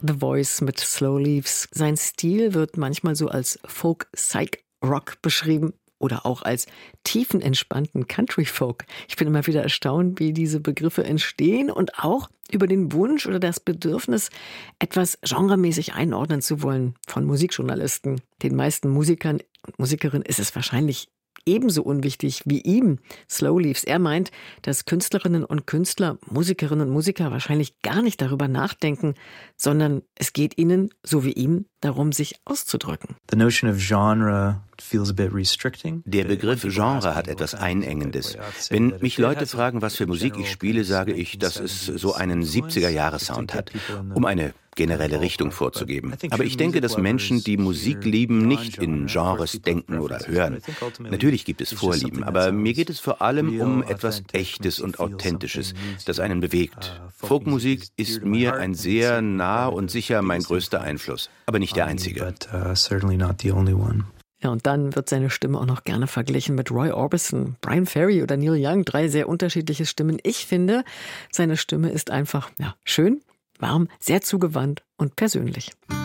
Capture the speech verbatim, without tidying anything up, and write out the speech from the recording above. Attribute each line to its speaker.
Speaker 1: The Voice mit Slow Leaves. Sein Stil wird manchmal so als Folk-Psych-Rock beschrieben oder auch als tiefenentspannten Country-Folk. Ich bin immer wieder erstaunt, wie diese Begriffe entstehen und auch über den Wunsch oder das Bedürfnis, etwas genremäßig einordnen zu wollen von Musikjournalisten. Den meisten Musikern und Musikerinnen ist es wahrscheinlich ebenso unwichtig wie ihm, Slow Leaves. Er meint, dass Künstlerinnen und Künstler, Musikerinnen und Musiker wahrscheinlich gar nicht darüber nachdenken, sondern es geht ihnen, so wie ihm, darum, sich auszudrücken.
Speaker 2: The notion of genre feels a bit restricting.
Speaker 3: Der Begriff Genre hat etwas Einengendes. Wenn mich Leute fragen, was für Musik ich spiele, sage ich, dass es so einen siebziger-Jahre-Sound hat, um eine generelle Richtung vorzugeben. Aber ich denke, dass Menschen, die Musik lieben, nicht in Genres denken oder hören. Natürlich gibt es Vorlieben, aber mir geht es vor allem um etwas Echtes und Authentisches, das einen bewegt. Folkmusik ist mir ein sehr nah und sicher mein größter Einfluss, aber nicht der einzige.
Speaker 1: Ja, und dann wird seine Stimme auch noch gerne verglichen mit Roy Orbison, Brian Ferry oder Neil Young. Drei sehr unterschiedliche Stimmen. Ich finde, seine Stimme ist einfach ja, schön, warm, sehr zugewandt und persönlich.